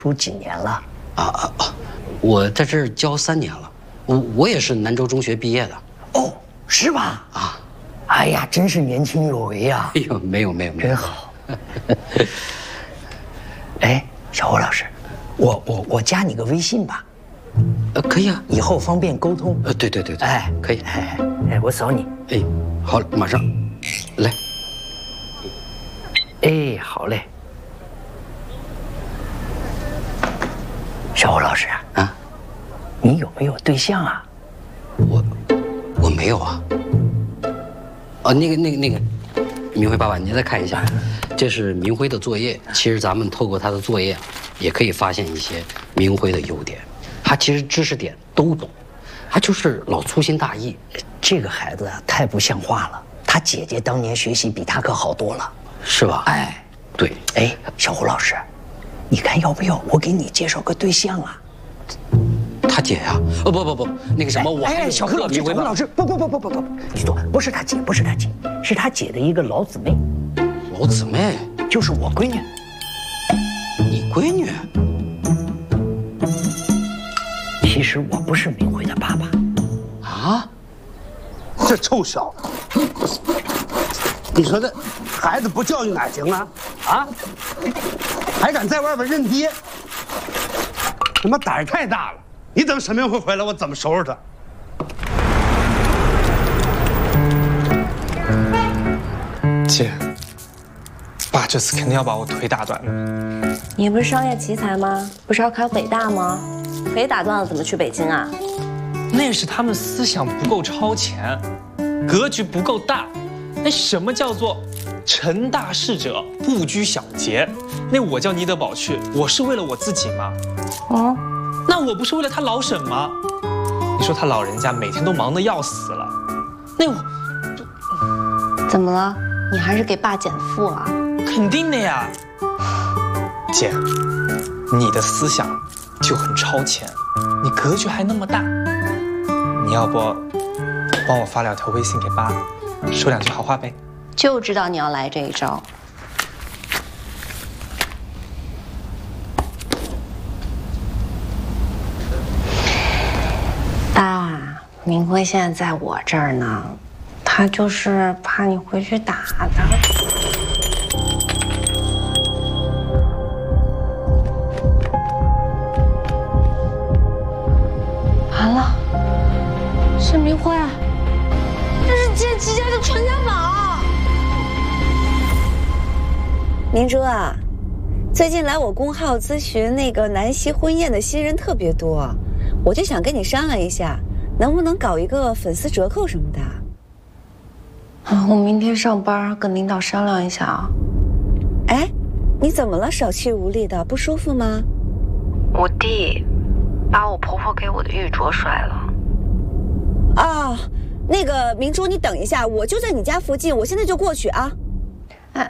读几年了？ 我在这儿教3年了，我也是南州中学毕业的。 哦，是吧？啊，哎呀，真是年轻有为呀！ 哎呦，没有， 真好。哎，小侯老师，我加你个微信吧。 可以啊， 以后方便沟通。 对， 哎， 可以。 哎，我扫你。 哎，好，马上来。 哎，好嘞。小侯老师啊，你有没有对象啊？ 我没有啊。那个，明辉爸爸，您再看一下，这是明辉的作业。其实咱们透过他的作业，也可以发现一些明辉的优点。他其实知识点都懂，他就是老粗心大意。 这个孩子啊，太不像话了。他姐姐当年学习比他可好多了， 是吧？ 哎， 对。 哎，小胡老师，你看要不要我给你介绍个对象啊？ 他姐呀？不，那个什么，我还有小胡老师，不，你错，不是他姐，是他姐的一个老姊妹。 老姊妹？ 就是我闺女。 你闺女？ 其实我不是明辉的爸爸。 啊？ 这臭小子！你说这孩子不教育哪行啊？啊？还敢在外边认爹？他妈胆儿太大了！你等沈明辉回来，我怎么收拾他？ 姐，爸这次肯定要把我腿打断的。 你不是商业奇才吗？不是要考北大吗？腿打断了怎么去北京啊？ 那是他们思想不够超前，格局不够大。那什么叫做成大事者不拘小节？那我叫倪德宝去，我是为了我自己吗？ 哦， 那我不是为了他老沈吗？你说他老人家每天都忙得要死了，那我怎么了？你还是给爸减负啊？ 肯定的呀。姐，你的思想就很超前，你格局还那么大，你要不帮我发2条微信给爸，说2句好话呗？ 就知道你要来这一招。爸，明辉现在在我这儿呢，他就是怕你回去打他。完了，是明辉，这是剑姬家的传家宝。 明珠啊，最近来我公号咨询那个南溪婚宴的新人特别多，我就想跟你商量一下，能不能搞一个粉丝折扣什么的。 我明天上班跟领导商量一下啊。 哎，你怎么了？少气无力的，不舒服吗？ 我弟把我婆婆给我的玉镯摔了。 啊，那个明珠，你等一下，我就在你家附近，我现在就过去啊。